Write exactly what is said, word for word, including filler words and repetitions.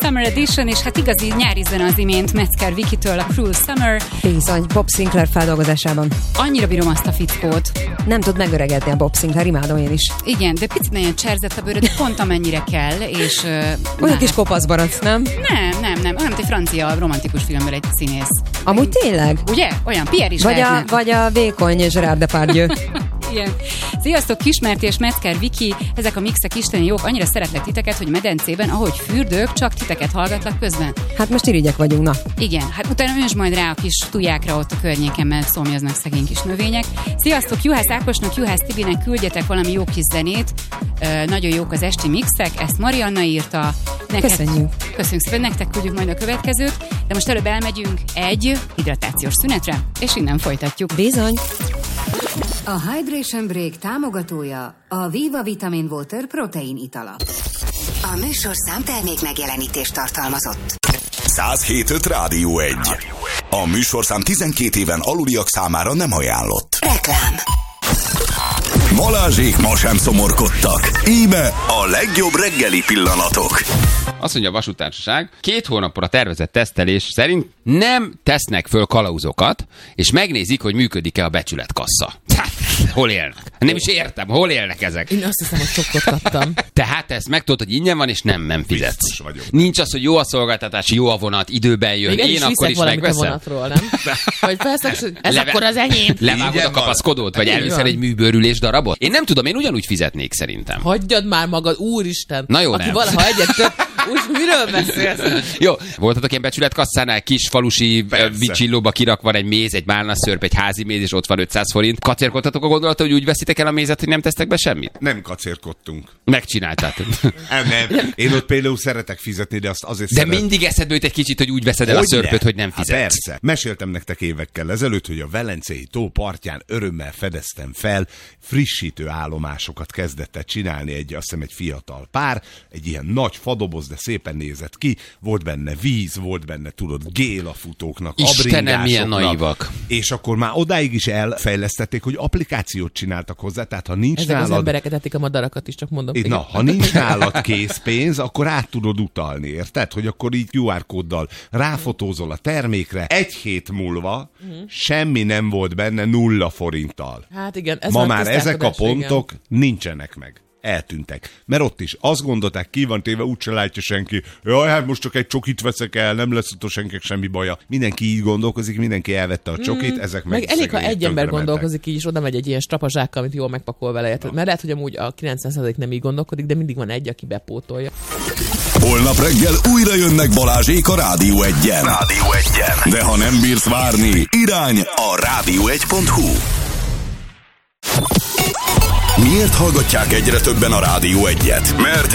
Summer Edition, és hát igazi nyári zene az imént Metzger Vikitől, a Cruel Summer. Bizony, Bob Sinclair feldolgozásában. Annyira bírom azt a fickót. Nem tud megöregedni a Bob Sinclair, imádom én is. Igen, de picit nagyon cserzett a bőröd, de pont amennyire kell, és... Uh, olyan kis kopasz barack, nem? Nem, nem, nem. Olyan, mint egy francia romantikus filmben egy színész. Amúgy tényleg? Ugye? Olyan, Pierre is vagy lehetne. a, vagy a vékony Gerard Depardieu. Igen. Sziasztok, Kismerti és Metzger Viki, ezek a mixek isteni jók, annyira szeretlek titeket, hogy medencében, ahogy fürdők, csak titeket hallgatlak közben. Hát most irigyek vagyunk, na. Igen, hát utána önts majd rá a kis tujákra ott a környéken, mert szomjaznak szegény kis növények. Sziasztok, Juhász Ákosnak, Juhász Tibinek küldjetek valami jó kis zenét. Ö, nagyon jók az esti mixek, ezt Marianna írta. Neked, Köszönjük. Köszönjük szépen, nektek küldjük majd a következőt, de most előbb elmegyünk egy hidratációs szünetre, és innen folytatjuk. Bizony. A Hydration Break támogatója a Viva Vitamin Water protein itala. A műsor számtermék megjelenítést tartalmazott. száz hét öt Rádió egy. A műsorszám tizenkét éven aluliak számára nem ajánlott. Reklám. Balázsék ma sem szomorkodtak. Íme a legjobb reggeli pillanatok. Azt mondja a vasútársaság, két hónapra tervezett tesztelés szerint nem tesznek föl kalauzokat, és megnézik, hogy működik-e a becsületkassa. Hát, hol élnek? Nem is értem, hol élnek ezek? Én azt hiszem, hogy sokkot kaptam. Tehát ezt megtudod, hogy ingyen van, és nem, nem fizetsz. Nincs az, hogy jó a szolgáltatás, jó a vonat, időben jön. Még Én akkor is megveszem. A vonatról, nem? Hogy persze, ez Leve... akkor az enyém. Levágod a kapaszkodót, vagy elviszel egy műbőrülés darabot? Én nem tudom, én ugyanúgy fizetnék szerintem. Hagyjad már magad, úristen. Na jó, aki nem. valaha egyet több, úgy miről beszélsz? Jó, voltatok ilyen becsületkasszánál, kis falusi vicsillóba kirak van egy méz, egy málnaszörp, egy házi méz, és ott van ötszáz forint. Kacérkodtatok a gondolata, hogy úgy veszitek el a mézet, hogy nem tesztek be semmit? Nem kacérkodtunk. Megcsináltátok. Nem, nem. Én ott például szeretek fizetni, de azt azért De szeret... mindig eszedbe jut egy kicsit, hogy úgy veszed el hogy a szörpöt, ne? Hogy nem fizetsz. Hát persze. Meséltem nektek évekkel ezelőtt, hogy a Velencei tó partján örömmel fedeztem fel, frissítő állomásokat kezdett el csinálni egy, azt hiszem, egy fiatal pár, egy ilyen nagy fadoboz, de szépen nézett ki, volt benne víz, volt benne, tudod, gél a futóknak, Istenem, milyen naivak. És akkor már odáig is elfejlesztették, hogy applikációt csináltak hozzá, tehát ha nincs ezek nálad... az embereket etik a madarakat is, csak mondom. Na, ha nincs nálad készpénz, akkor át tudod utalni, érted? Hogy akkor így kú ár kóddal ráfotózol a termékre, egy hét múlva uh-huh. semmi nem volt benne nulla forinttal. Hát igen, ez ma már ezek a igen. pontok nincsenek meg. Eltűntek. Mert ott is azt gondolták, ki van téve, úgyse látja senki. Jaj, hát most csak egy csokit veszek el, nem lesz ott senkinek semmi baja. Mindenki így gondolkozik, mindenki elvette a csokit, ezek meg... Meg elég, ha egy ember gondolkozik így, és oda megy egy ilyen strapazsákkal, amit jól megpakol vele. No. Mert lehet, hogy amúgy a kilencven százalék nem így gondolkodik, de mindig van egy, aki bepótolja. Holnap reggel újra jönnek Balázsék a Rádió egyen. Rádió egyen. De ha nem bírsz várni, irány a rádió egy pont hu. Miért hallgatják egyre többen a Rádió egyet? Mert